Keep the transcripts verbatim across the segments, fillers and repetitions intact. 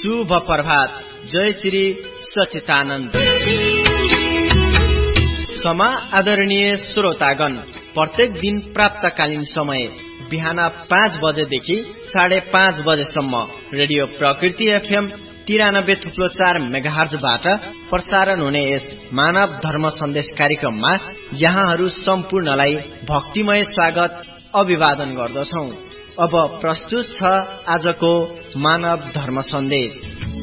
शुभ प्रभात। जय श्री सचितानन्द। क्षमा आदरणीय श्रोतागण, प्रत्येक दिन प्राप्तकालीन समय बिहान पाँच बजेदेखि साढे पाँच बजेसम्म रेडियो प्रकृति एफएम तिरानब्बे थुप्लो चार मेगाहर्जबाट प्रसारण हुने यस मानव धर्म सन्देश कार्यक्रममा यहाँहरू सम्पूर्णलाई भक्तिमय स्वागत अभिवादन गर्दछौं। अब प्रस्तुत छ आजको मानव धर्म सन्देश।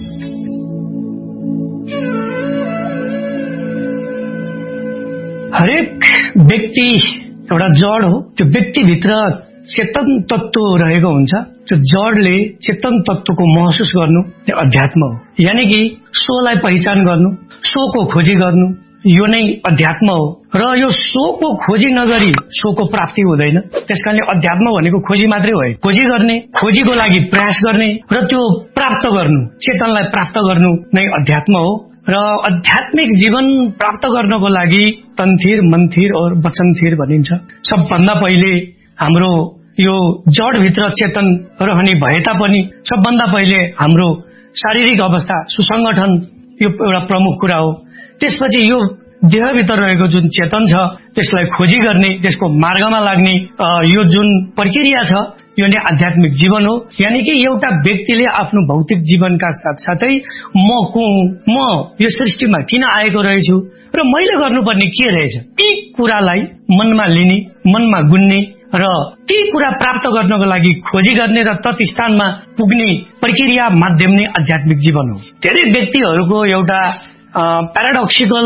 हरेक व्यक्ति एउटा जड हो। त्यो व्यक्तिभित्र चेतन तत्व रहेको हुन्छ। त्यो जडले चेतन तत्वको महसुस गर्नु त्यो अध्यात्म हो। यानी कि सोलाई पहिचान गर्नु, सोको खोजी गर्नु, यो नै अध्यात्म हो। र यो सोको खोजी नगरी सोको प्राप्ति हुँदैन। त्यसकारणले अध्यात्म भनेको खोजी मात्रै हो। खोजी गर्ने, खोजीको लागि प्रयास गर्ने र त्यो प्राप्त गर्नु, चेतनलाई प्राप्त गर्नु नै अध्यात्म हो। र आध्यात्मिक जीवन प्राप्त गर्नको लागि तन्थिर, मन्थिर और वचनथिर भनिन्छ। सबभन्दा पहिले हाम्रो यो जडभित्र चेतन रहने भए तापनि सबभन्दा पहिले हाम्रो शारीरिक अवस्था सुसंगठन यो एउटा प्रमुख कुरा हो। त्यसपछि यो देहभित्र रहेको जुन चेतन छ त्यसलाई खोजी गर्ने, त्यसको मार्गमा लाग्ने यो जुन प्रक्रिया छ यो नै आध्यात्मिक जीवन हो। यानी कि एउटा व्यक्तिले आफ्नो भौतिक जीवनका साथसाथै म को हुँ, म यो सृष्टिमा किन आएको रहेछु र मैले गर्नुपर्ने के रहेछ, ती कुरालाई मनमा लिने, मनमा गुन्ने र ती कुरा प्राप्त गर्नको लागि खोजी गर्ने र तत स्थानमा पुग्ने प्रक्रिया माध्यम नै आध्यात्मिक जीवन हो। धेरै व्यक्तिहरूको एउटा प्याराडोक्सिकल